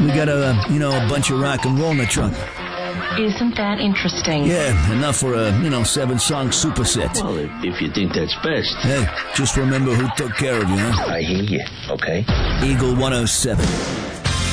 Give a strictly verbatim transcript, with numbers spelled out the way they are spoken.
We got a, uh, you know, a bunch of rock and roll in the trunk. Isn't that interesting? Yeah, enough for a, you know, seven-song superset. Well, if, if you think that's best. Hey, just remember who took care of you, huh? I hear you, okay? Eagle one oh seven.